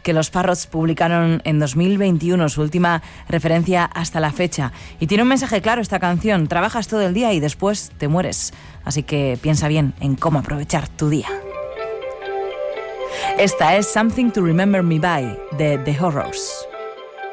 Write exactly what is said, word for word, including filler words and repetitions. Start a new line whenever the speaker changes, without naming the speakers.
que los Parrots publicaron en dos mil veintiuno, su última referencia hasta la fecha. Y tiene un mensaje claro esta canción: trabajas todo el día y después te mueres. Así que piensa bien en cómo aprovechar tu día. Esta es Something to Remember Me By, de The Horrors.